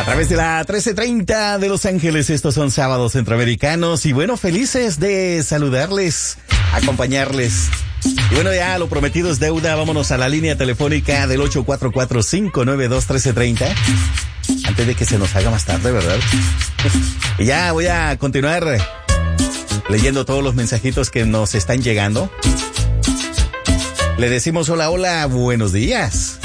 través de la 1330 de Los Ángeles. Estos son sábados centroamericanos y bueno, felices de saludarles, acompañarles. Y bueno, ya lo prometido es deuda. Vámonos a la línea telefónica del 844-592-1330. Antes de que se nos haga más tarde, ¿verdad? Y ya voy a continuar leyendo todos los mensajitos que nos están llegando. Le decimos hola, hola, buenos días.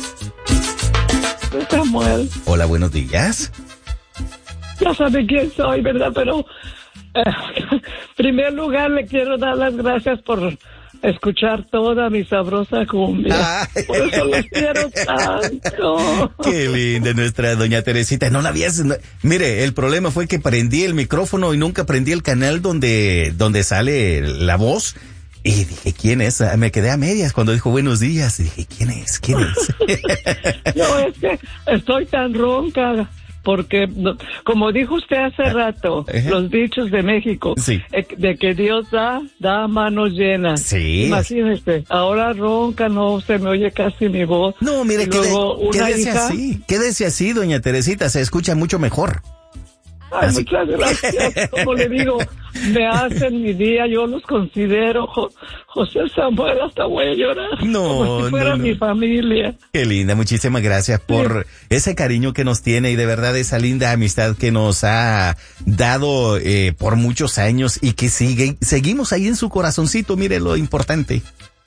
Samuel. Hola, buenos días. Ya sabe quién soy, ¿verdad? Pero, en primer lugar, le quiero dar las gracias por escuchar toda mi sabrosa cumbia. Ay. Por eso los quiero tanto. Qué linda nuestra doña Teresita. No la habías... Mire, el problema fue que prendí el micrófono y nunca prendí el canal donde sale la voz. Y dije, ¿quién es? Me quedé a medias cuando dijo buenos días. Y dije, ¿quién es? ¿Quién es? No, es que estoy tan ronca. Porque, como dijo usted hace rato, los dichos de México, sí, de que Dios da a manos llenas. Sí. Imagínese, ahora ronca, no se me oye casi mi voz. No, mire, quédese hija, así. Quédese así, doña Teresita, se escucha mucho mejor. Ay, así. muchas gracias. Como le digo, me hacen mi día, yo los considero, José Samuel, hasta voy a llorar. No, como si fuera mi familia. Qué linda, muchísimas gracias por ese cariño que nos tiene y de verdad esa linda amistad que nos ha dado por muchos años y que seguimos ahí en su corazoncito, mire lo importante.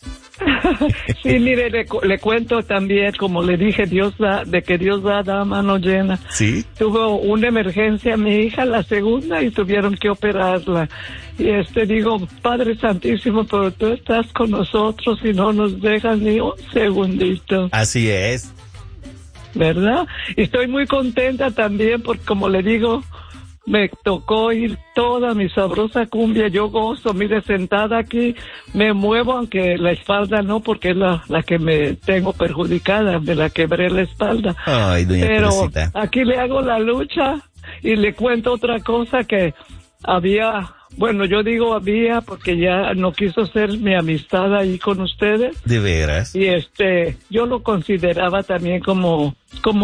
Sí, mire, le cuento también, como le dije, Dios da a mano llena. Sí. Tuvo una emergencia mi hija, la segunda, y tuvieron que operarla. Y digo, Padre Santísimo, pero tú estás con nosotros y no nos dejas ni un segundito. Así es. ¿Verdad? Y estoy muy contenta también porque, como le digo, me tocó ir toda mi sabrosa cumbia. Yo gozo, mire, sentada aquí, me muevo, aunque la espalda no, porque es la que me tengo perjudicada, me la quebré la espalda. Ay, doña Pero Teresita, aquí le hago la lucha y le cuento otra cosa que había, bueno, yo digo había porque ya no quiso ser mi amistad ahí con ustedes. de veras. Y yo lo consideraba también como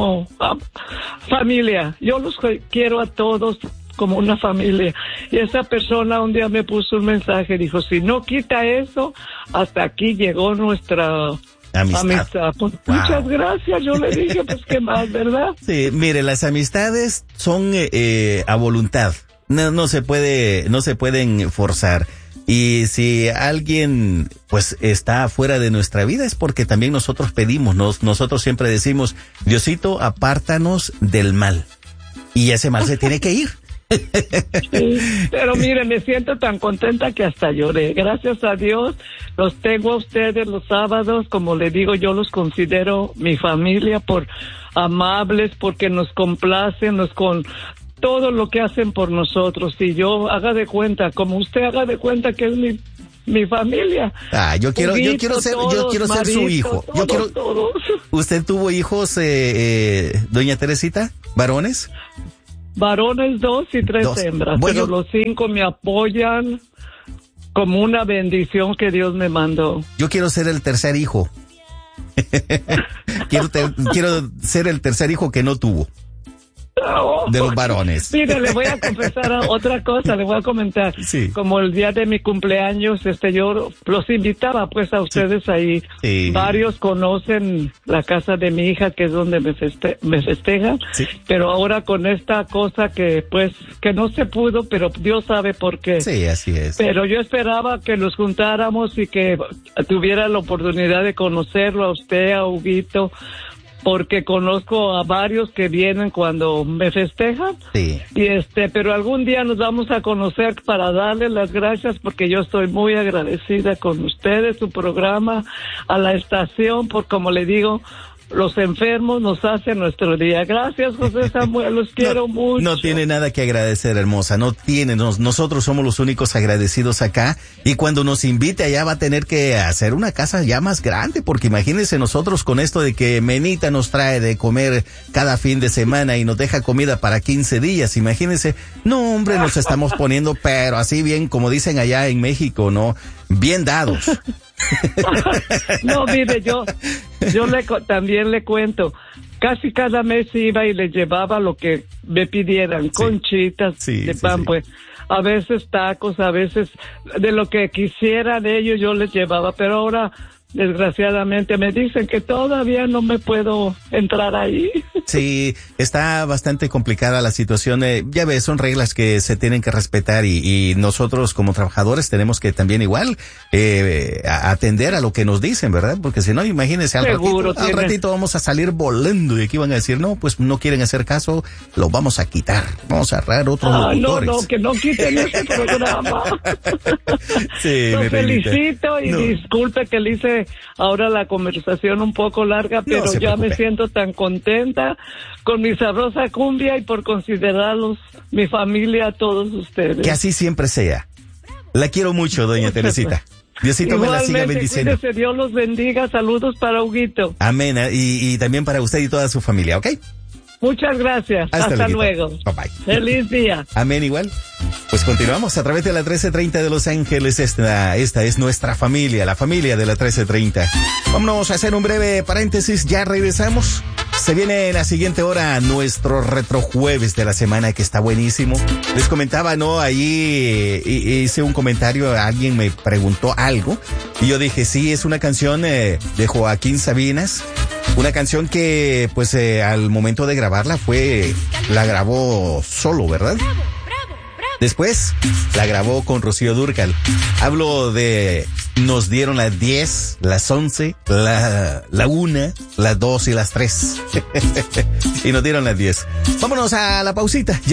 familia. Yo los quiero a todos como una familia. Y esa persona un día me puso un mensaje, dijo, si no quita eso, hasta aquí llegó nuestra amistad. Pues, wow. Muchas gracias, yo le dije, pues qué más, ¿verdad? Sí, mire, las amistades son a voluntad. No se pueden forzar. Y si alguien pues está fuera de nuestra vida es porque también nosotros pedimos, nosotros siempre decimos, Diosito, apártanos del mal. Y ese mal se tiene que ir. Sí, pero mire, me siento tan contenta que hasta lloré. Gracias a Dios, los tengo a ustedes los sábados, como le digo, yo los considero mi familia por amables, porque nos complacen, todo lo que hacen por nosotros. Y yo haga de cuenta, como usted haga de cuenta que es mi familia. Ah, yo quiero ser su hijo. Todos. ¿Usted tuvo hijos, doña Teresita? ¿Varones? Varones 2 y 3 hembras. Bueno, pero los 5 me apoyan como una bendición que Dios me mandó. Yo quiero ser el tercer hijo. quiero ser el tercer hijo que no tuvo. De los varones. Mire, le voy a confesar otra cosa, le voy a comentar. Sí. Como el día de mi cumpleaños, yo los invitaba pues a ustedes ahí. Sí. Varios conocen la casa de mi hija, que es donde me festejan. Sí. Pero ahora con esta cosa que no se pudo, pero Dios sabe por qué. Sí, así es. Pero yo esperaba que los juntáramos y que tuviera la oportunidad de conocerlo a usted, a Huguito, porque conozco a varios que vienen cuando me festejan. Sí. Y pero algún día nos vamos a conocer para darles las gracias, porque yo estoy muy agradecida con ustedes, su programa, a la estación, por como le digo, los enfermos nos hacen nuestro día. Gracias, José Samuel, los quiero mucho. No tiene nada que agradecer, hermosa, no tiene, nosotros somos los únicos agradecidos acá, y cuando nos invite allá va a tener que hacer una casa ya más grande, porque imagínense nosotros con esto de que Menita nos trae de comer cada fin de semana y nos deja comida para 15 días, imagínense, no hombre, nos estamos poniendo, pero así bien, como dicen allá en México, ¿no? Bien dados. No, mire, yo también le cuento. casi cada mes iba y les llevaba lo que me pidieran, conchitas de pan, pues. A veces tacos, a veces de lo que quisieran ellos yo les llevaba, pero ahora desgraciadamente me dicen que todavía no me puedo entrar ahí. Sí, está bastante complicada la situación. Ya ves, son reglas que se tienen que respetar y nosotros como trabajadores tenemos que también igual atender a lo que nos dicen, ¿verdad? Porque si no, imagínense, al ratito vamos a salir volando y aquí van a decir, no, pues no quieren hacer caso, lo vamos a quitar, vamos a agarrar otros locutores. No, que no quiten ese programa. Sí, lo felicito y disculpe que le hice ahora la conversación un poco larga, pero ya me siento tan contenta con mi sabrosa cumbia y por considerarlos mi familia a todos ustedes. Que así siempre sea. La quiero mucho, doña Teresita. Diosito me la siga bendiciendo. Cuídese, Dios los bendiga. Saludos para Huguito. Amén. Y también para usted y toda su familia, ¿ok? Muchas gracias. Hasta luego. Bye bye. Feliz día. Amén igual. Pues continuamos a través de la 1330 de Los Ángeles. Esta es nuestra familia, la familia de la 1330. Vámonos a hacer un breve paréntesis. Ya regresamos. Se viene en la siguiente hora nuestro retrojueves de la semana, que está buenísimo. Les comentaba, ¿no? Ahí hice un comentario, alguien me preguntó algo y yo dije, sí, es una canción de Joaquín Sabinas. Una canción que, pues, al momento de grabarla la grabó solo, ¿verdad? Después la grabó con Rocío Dúrcal. Hablo de nos dieron las 10, las 11, la 1, las 2 y las 3. Y nos dieron las 10. Vámonos a la pausita.